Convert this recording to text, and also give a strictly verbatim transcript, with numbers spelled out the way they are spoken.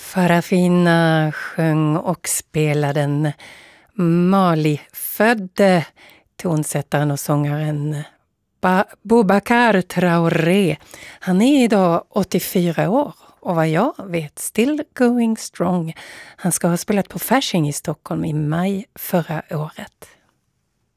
Farafina sjöng och spelade den Mali-födde tonsättaren och sångaren ba- Boubacar Traoré. Han är idag åttiofyra år och vad jag vet still going strong. Han ska ha spelat på Fasching i Stockholm i maj förra året.